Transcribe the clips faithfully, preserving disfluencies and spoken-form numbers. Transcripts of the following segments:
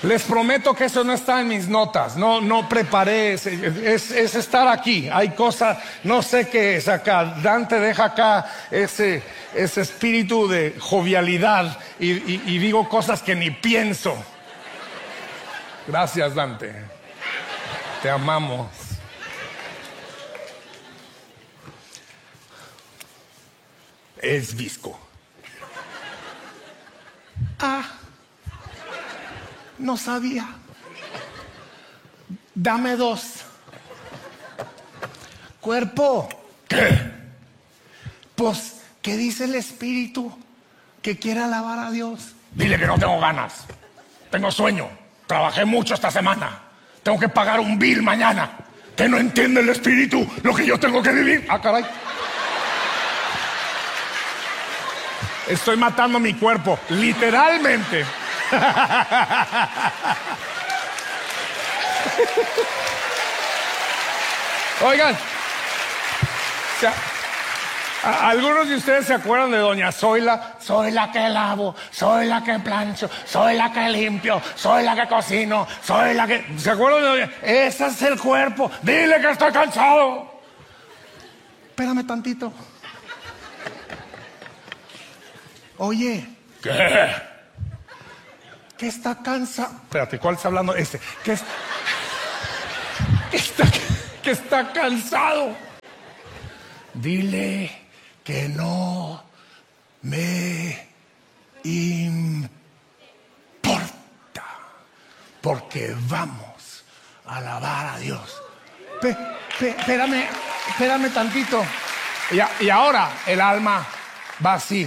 Les prometo que eso no está en mis notas. No, no preparé. Es, es, es estar aquí. Hay cosas, no sé qué es acá. Dante deja acá ese, ese espíritu de jovialidad y, y, y digo cosas que ni pienso. Gracias, Dante. Te amamos. Es visco. Ah. No sabía. Dame dos. Cuerpo. ¿Qué? Pues, ¿qué dice el espíritu? Que quiere alabar a Dios. Dile que no tengo ganas. Tengo sueño. Trabajé mucho esta semana. Tengo que pagar un bill mañana. Que no entiende el espíritu lo que yo tengo que vivir. Ah, caray. Estoy matando mi cuerpo, literalmente. Oigan, o sea, a, algunos de ustedes se acuerdan de doña Zoila. Soy la que lavo, soy la que plancho, soy la que limpio, soy la que cocino, soy la que... ¿Se acuerdan de doña? Ese es el cuerpo. Dile que estoy cansado. Espérame tantito. Oye. ¿Qué? Que está cansado. Espérate, ¿cuál está hablando? Este. Que, es... que, está... que está cansado. Dile que no me importa. Porque vamos a alabar a Dios. Pe, pe, espérame, espérame tantito. Y, y ahora el alma va así.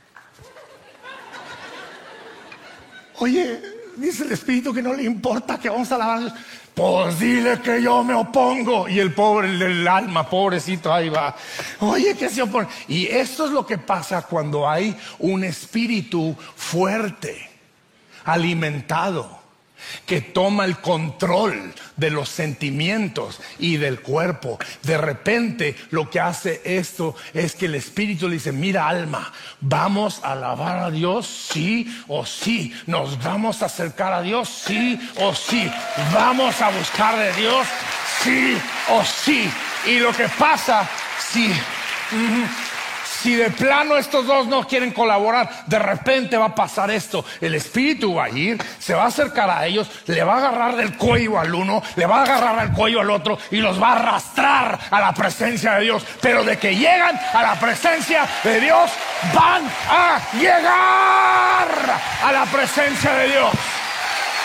Oye, dice el espíritu que no le importa, que vamos a alabar a Dios. Pues dile que yo me opongo. Y el pobre, el del alma, pobrecito, ahí va. Oye, que se opone. Y esto es lo que pasa cuando hay un espíritu fuerte, alimentado, que toma el control de los sentimientos y del cuerpo. De repente lo que hace esto es que el espíritu le dice: mira, alma, vamos a alabar a Dios sí o sí, nos vamos a acercar a Dios sí o sí, vamos a buscar de Dios sí o sí. Y lo que pasa si uh, si de plano estos dos no quieren colaborar, de repente va a pasar esto. El espíritu va a ir, se va a acercar a ellos, le va a agarrar del cuello al uno, le va a agarrar del cuello al otro y los va a arrastrar a la presencia de Dios. Pero de que llegan a la presencia de Dios, van a llegar a la presencia de Dios.